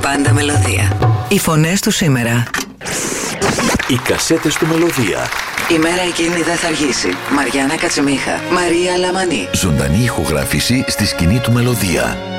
Πάντα Μελωδία. Οι φωνές του σήμερα. Οι κασέτες του Μελωδία. Η μέρα εκείνη δεν θα αργήσει. Μαριάννα Κατσιμίχα, Μαρία Λαμανή. Ζωντανή ηχογράφηση στη σκηνή του Μελωδία.